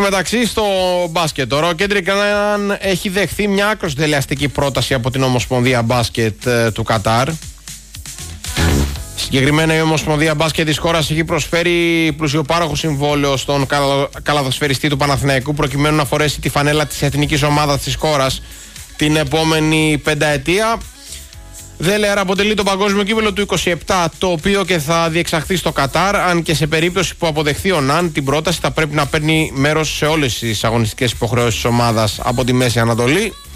μεταξύ, στο μπάσκετ τώρα, ο Κέντρικ Ναν έχει δεχθεί μια άκρως δελεαστική πρόταση από την Ομοσπονδία Μπάσκετ του Κατάρ. Συγκεκριμένα η Ομοσπονδία Μπάσκετ της χώρας έχει προσφέρει πλουσιοπάροχο συμβόλαιο στον καλαθοσφαιριστή του Παναθηναϊκού προκειμένου να φορέσει τη φανέλα της εθνικής ομάδας της χώρας την επόμενη πενταετία. Δέλεαρ αποτελεί το παγκόσμιο κύπελλο του 27, το οποίο και θα διεξαχθεί στο Κατάρ, αν και σε περίπτωση που αποδεχθεί ο Ναν την πρόταση θα πρέπει να παίρνει μέρος σε όλες τις αγωνιστικές υποχρεώσεις της ομάδας από τη Μέση Ανατολή.